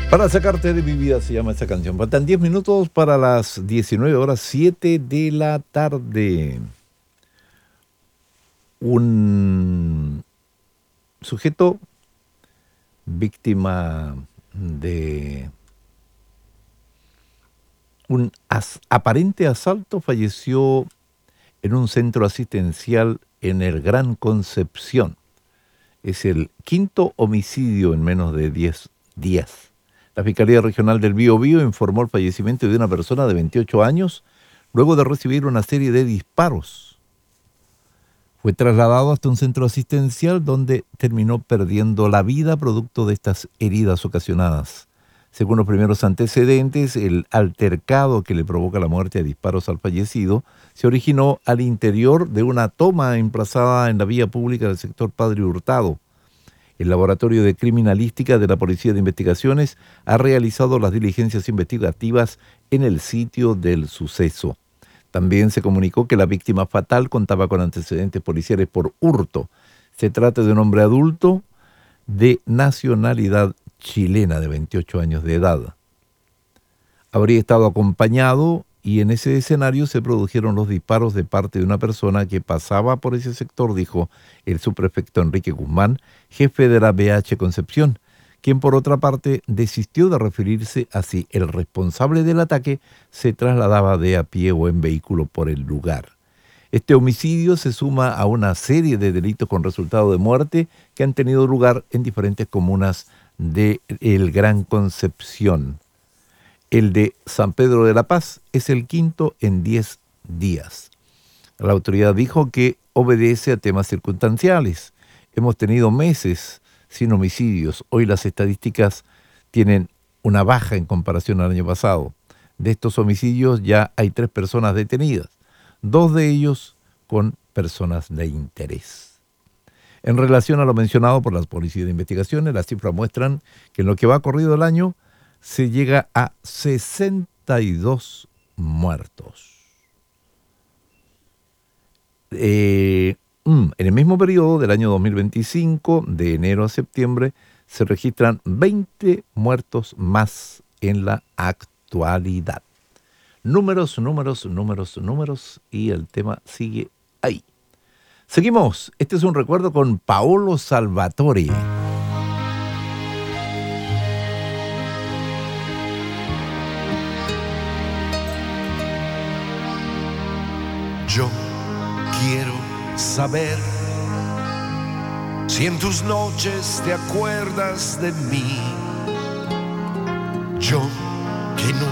Para sacarte de mi vida se llama esta canción. Faltan 10 minutos para las 19 horas 7 de la tarde. Un sujeto víctima de un aparente asalto falleció en un centro asistencial en el Gran Concepción. Es el quinto homicidio en menos de 10 días. La Fiscalía Regional del Biobío informó el fallecimiento de una persona de 28 años luego de recibir una serie de disparos. Fue trasladado hasta un centro asistencial donde terminó perdiendo la vida producto de estas heridas ocasionadas. Según los primeros antecedentes, el altercado que le provoca la muerte a disparos al fallecido se originó al interior de una toma emplazada en la vía pública del sector Padre Hurtado. El Laboratorio de Criminalística de la Policía de Investigaciones ha realizado las diligencias investigativas en el sitio del suceso. También se comunicó que la víctima fatal contaba con antecedentes policiales por hurto. Se trata de un hombre adulto de nacionalidad chilena de 28 años de edad. Habría estado acompañado y en ese escenario se produjeron los disparos de parte de una persona que pasaba por ese sector, dijo el subprefecto Enrique Guzmán, jefe de la BH Concepción, quien por otra parte desistió de referirse a si el responsable del ataque se trasladaba de a pie o en vehículo por el lugar. Este homicidio se suma a una serie de delitos con resultado de muerte que han tenido lugar en diferentes comunas de el Gran Concepción. El de San Pedro de la Paz es el quinto en 10 días. La autoridad dijo que obedece a temas circunstanciales. Hemos tenido meses sin homicidios. Hoy las estadísticas tienen una baja en comparación al año pasado. De estos homicidios ya hay 3 personas detenidas, 2 de ellos con personas de interés. En relación a lo mencionado por las policías de investigaciones, las cifras muestran que en lo que va corrido el año se llega a 62 muertos. En el mismo periodo del año 2025, de enero a septiembre, se registran 20 muertos más en la actualidad. Números, y el tema sigue ahí. Seguimos. Este es un recuerdo con Paolo Salvatore. Yo quiero saber si en tus noches te acuerdas de mí. Yo que no